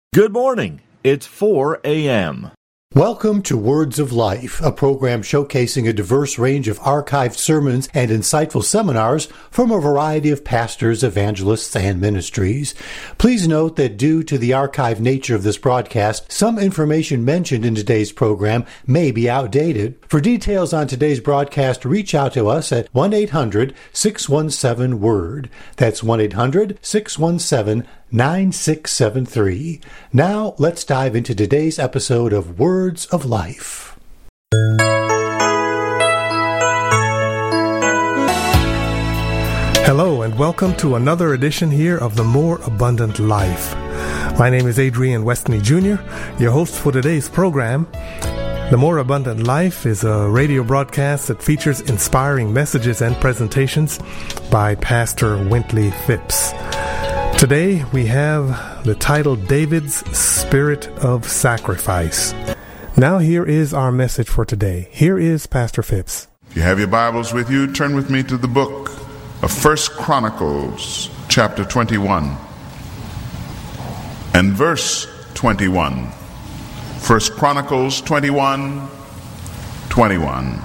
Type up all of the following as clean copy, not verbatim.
Good morning. It's 4 a.m. Welcome to Words of Life, a program showcasing a diverse range of archived sermons and insightful seminars from a variety of pastors, evangelists, and ministries. Please note that due to the archived nature of this broadcast, some information mentioned in today's program may be outdated. For details on today's broadcast, reach out to us at 1-800-617-WORD. That's 1-800-617-9673. Now, let's dive into today's episode of Words of Life. Hello, and welcome to another edition here of The More Abundant Life. My name is Adrian Westney Jr., your host for today's program. The More Abundant Life is a radio broadcast that features inspiring messages and presentations by Pastor Wintley Phipps. Today we have the title, David's Spirit of Sacrifice. Now here is our message for today. Here is Pastor Phipps. If you have your Bibles with you, turn with me to the book of 1 Chronicles, chapter 21, and verse 21. 1 Chronicles 21:21.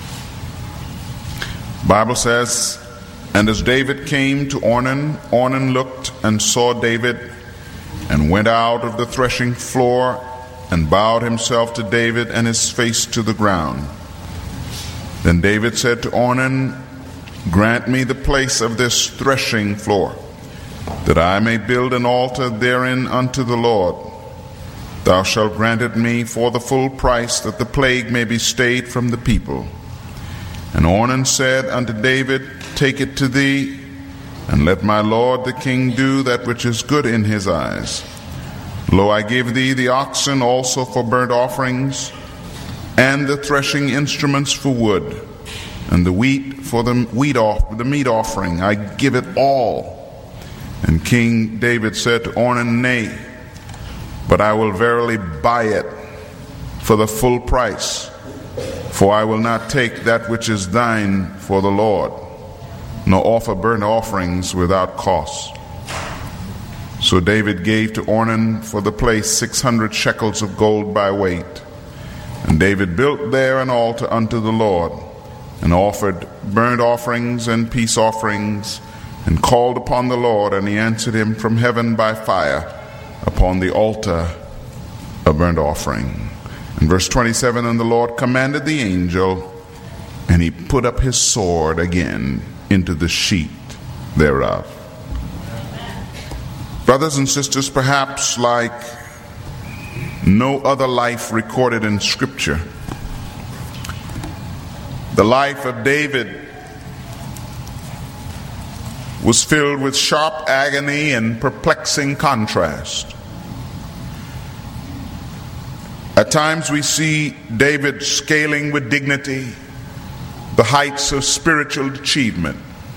Bible says, "And as David came to Ornan, Ornan looked and saw David, and went out of the threshing floor, and bowed himself to David, and his face to the ground. Then David said to Ornan, Grant me the place of this threshing floor, that I may build an altar therein unto the Lord. Thou shalt grant it me for the full price, that the plague may be stayed from the people. And Ornan said unto David, Take it to thee, and let my lord the king do that which is good in his eyes. Lo, I give thee the oxen also for burnt offerings, and the threshing instruments for wood, and the wheat for the meat offering. I give it all. And King David said to Ornan, Nay, but I will verily buy it for the full price, for I will not take that which is thine for the Lord, nor offer burnt offerings without cost. So David gave to Ornan for the place 600 shekels of gold by weight. And David built there an altar unto the Lord, and offered burnt offerings and peace offerings, and called upon the Lord, and he answered him from heaven by fire upon the altar of burnt offering." In verse 27, "And the Lord commanded the angel, and he put up his sword again into the sheath thereof." Brothers and sisters, perhaps like no other life recorded in Scripture, the life of David was filled with sharp agony and perplexing contrast. At times we see David scaling with dignity the heights of spiritual achievement.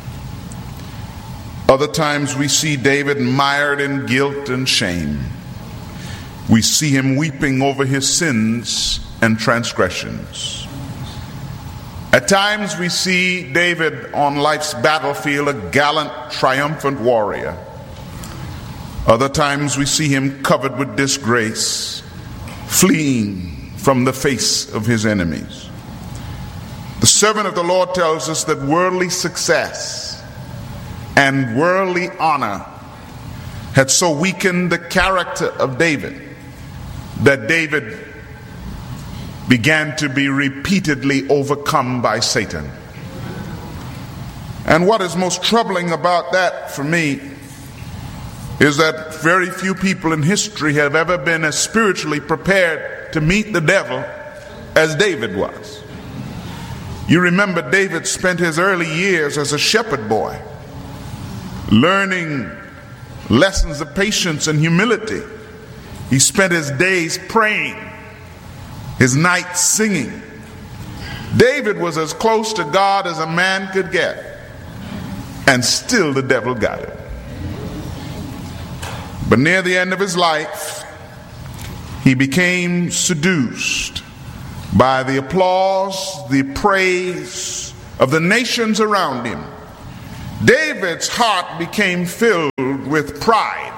Other times we see David mired in guilt and shame. We see him weeping over his sins and transgressions. At times we see David on life's battlefield, a gallant, triumphant warrior. Other times we see him covered with disgrace, fleeing from the face of his enemies. The servant of the Lord tells us that worldly success and worldly honor had so weakened the character of David that David began to be repeatedly overcome by Satan. And what is most troubling about that for me is that very few people in history have ever been as spiritually prepared to meet the devil as David was. You remember David spent his early years as a shepherd boy, learning lessons of patience and humility. He spent his days praying, his nights singing. David was as close to God as a man could get, and still the devil got him. But near the end of his life, he became seduced by the applause, the praise of the nations around him. David's heart became filled with pride